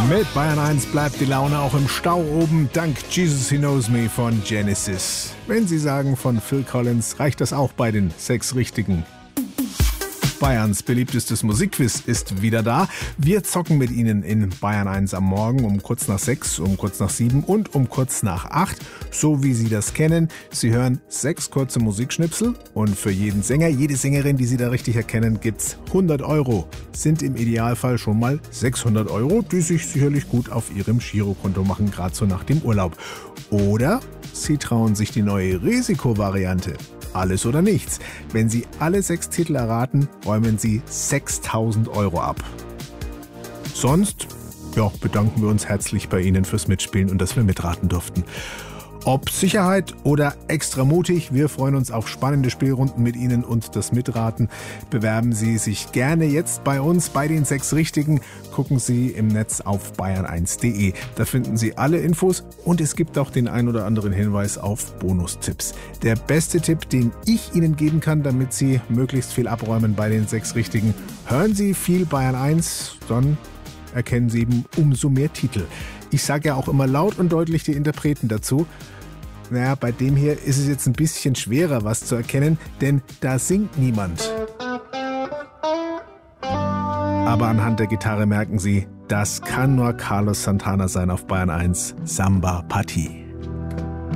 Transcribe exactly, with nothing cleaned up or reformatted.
Mit Bayern eins bleibt die Laune auch im Stau oben, dank Jesus He Knows Me von Genesis. Wenn Sie sagen von Phil Collins, reicht das auch bei den sechs Richtigen. Bayerns beliebtestes Musikquiz ist wieder da. Wir zocken mit Ihnen in Bayern eins am Morgen um kurz nach sechs, um kurz nach sieben und um kurz nach acht. So wie Sie das kennen. Sie hören sechs kurze Musikschnipsel und für jeden Sänger, jede Sängerin, die Sie da richtig erkennen, gibt's hundert Euro. Sind im Idealfall schon mal sechshundert Euro, die sich sicherlich gut auf Ihrem Girokonto machen, gerade so nach dem Urlaub. Oder Sie trauen sich die neue Risikovariante. Alles oder nichts. Wenn Sie alle sechs Titel erraten, räumen Sie sechstausend Euro ab. Sonst, ja, bedanken wir uns herzlich bei Ihnen fürs Mitspielen und dass wir mitraten durften. Ob Sicherheit oder extra mutig, wir freuen uns auf spannende Spielrunden mit Ihnen und das Mitraten. Bewerben Sie sich gerne jetzt bei uns, bei den sechs Richtigen. Gucken Sie im Netz auf bayern eins punkt de. Da finden Sie alle Infos und es gibt auch den ein oder anderen Hinweis auf Bonustipps. Der beste Tipp, den ich Ihnen geben kann, damit Sie möglichst viel abräumen bei den sechs Richtigen: Hören Sie viel Bayern eins, dann erkennen Sie eben umso mehr Titel. Ich sage ja auch immer laut und deutlich die Interpreten dazu. Naja, bei dem hier ist es jetzt ein bisschen schwerer, was zu erkennen, denn da singt niemand. Aber anhand der Gitarre merken Sie, das kann nur Carlos Santana sein auf Bayern eins. Samba Party.